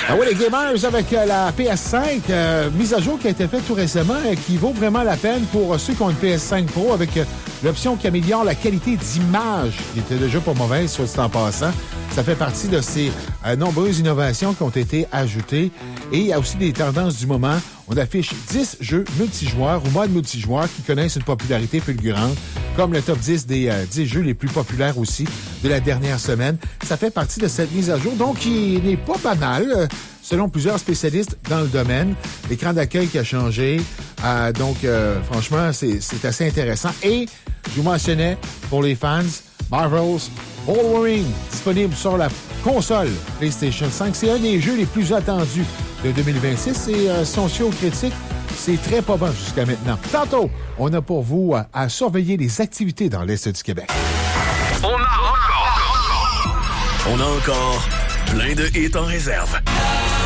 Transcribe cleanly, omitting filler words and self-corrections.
Ah oui, les gamers avec la PS5, mise à jour qui a été faite tout récemment, qui vaut vraiment la peine pour ceux qui ont une PS5 Pro avec l'option qui améliore la qualité d'image, qui était déjà pas mauvaise, soit dit en passant. Ça fait partie de ces nombreuses innovations qui ont été ajoutées. Et il y a aussi des tendances du moment. On affiche 10 jeux multijoueurs ou modes multijoueurs qui connaissent une popularité fulgurante, comme le top 10 des 10 jeux les plus populaires aussi de la dernière semaine. Ça fait partie de cette mise à jour, donc qui n'est pas banale, selon plusieurs spécialistes dans le domaine. L'écran d'accueil qui a changé. Franchement, c'est assez intéressant. Et, je vous mentionnais, pour les fans, Marvel's Wolverine, disponible sur la console PlayStation 5. C'est un des jeux les plus attendus de 2026 et son show critique, c'est très pas bon jusqu'à maintenant. Tantôt, on a pour vous à surveiller les activités dans l'Est du Québec. On a encore plein de hits en réserve.